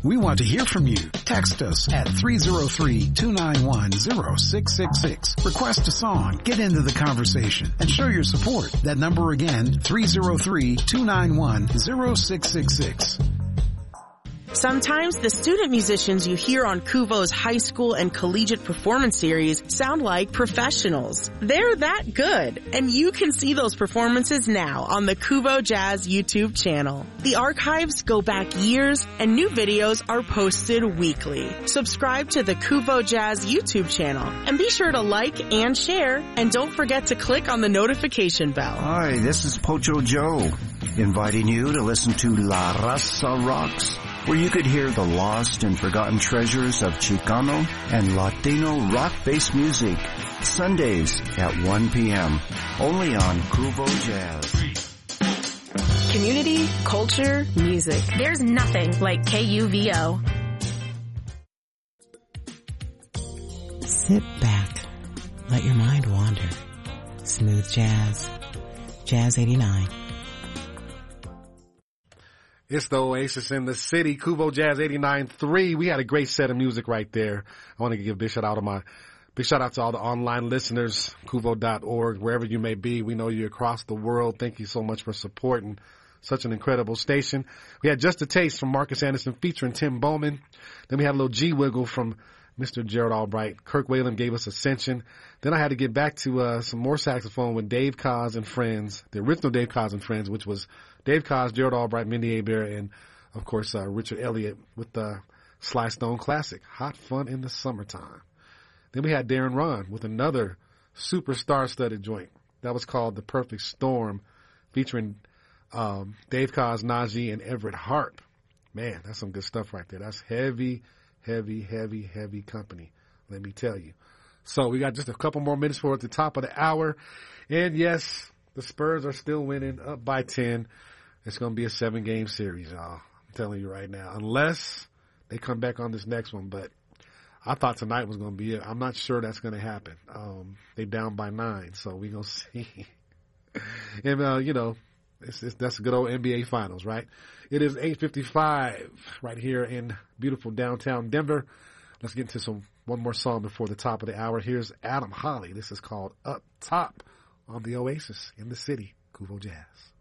We want to hear from you. Text us at 303-291-0666. Request a song, get into the conversation, and show your support. That number again, 303-291-0666. Sometimes the student musicians you hear on Kuvo's high school and collegiate performance series sound like professionals. They're that good, and you can see those performances now on the Kuvo Jazz YouTube channel. The archives go back years, and new videos are posted weekly. Subscribe to the Kuvo Jazz YouTube channel, and be sure to like and share, and don't forget to click on the notification bell. Hi, this is Pocho Joe, inviting you to listen to La Raza Rocks, where you could hear the lost and forgotten treasures of Chicano and Latino rock-based music, Sundays at 1 p.m., only on Kuvo Jazz. Community, culture, music. There's nothing like KUVO. Sit back. Let your mind wander. Smooth jazz. Jazz 89. It's the Oasis in the city, Kuvo Jazz 89.3. We had a great set of music right there. I want to give a big shout out to all the online listeners, kuvo.org, wherever you may be. We know you're across the world. Thank you so much for supporting such an incredible station. We had Just a Taste from Marcus Anderson featuring Tim Bowman. Then we had a little G-Wiggle from Mr. Gerald Albright. Kirk Whalen gave us Ascension. Then I had to get back to some more saxophone with Dave Koz and Friends, the original Dave Koz and Friends, which was Dave Koz, Gerald Albright, Mindy Hebert, and, of course, Richard Elliott with the Sly Stone classic, Hot Fun in the Summertime. Then we had Darren Ron with another super star-studded joint. That was called The Perfect Storm, featuring Dave Koz, Najee, and Everett Harp. Man, that's some good stuff right there. That's heavy company, let me tell you. So we got just a couple more minutes for at the top of the hour. And yes, the Spurs are still winning, up by 10. It's going to be a 7-game series, y'all. I'm telling you right now. Unless they come back on this next one. But I thought tonight was going to be it. I'm not sure that's going to happen. They down by 9, so we're going to see. And, that's a good old NBA Finals, right? It is 8:55 right here in beautiful downtown Denver. Let's get into one more song before the top of the hour. Here's Adam Holly. This is called Up Top on the Oasis in the city, Kuvo Jazz.